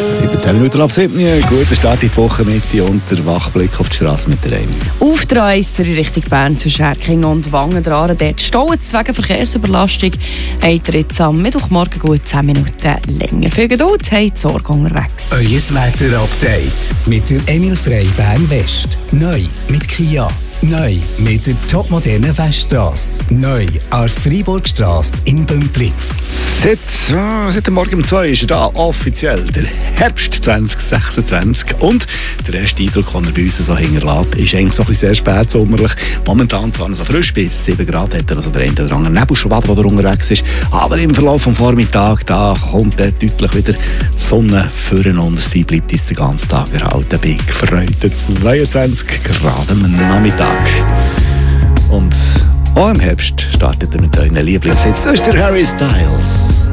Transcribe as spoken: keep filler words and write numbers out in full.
siebzehn Minuten ab sieben. Guter Start in die Wochenmitte und der Wachblick auf die Straße mit der Amy. Auf der A eins Richtung Bern zwischen Erking und Wangen dran. Dort staut es wegen Verkehrsüberlastung. Eintritt am Mittwochmorgen gut zehn Minuten länger. Viel Geduld, habt Sorge unterwegs. Euer Wetter-Update mit der Emil Frey Bern West. Neu mit Kia. Neu mit der topmodernen Weststrasse. Neu an der Freiburgstrasse in Bümplitz. Seit, äh, seit dem Morgen um zwei ist er da offiziell der Herbst zwanzig sechsundzwanzig. Und der erste Eindruck, den er bei uns so hinterlässt, ist eigentlich so ein bisschen sehr spät sommerlich. Momentan zwar noch so frisch, bis sieben Grad hat er also der eine oder andere Nebelschwab, der unterwegs ist. Aber im Verlauf des Vormittags da kommt er deutlich wieder die Sonne führen und sie bleibt uns den ganzen Tag erhalten. Bei gefreuten zweiundzwanzig Grad am Nachmittag. Und auch im Herbst startet er mit euren Lieblingshits. Das ist der Harry Styles.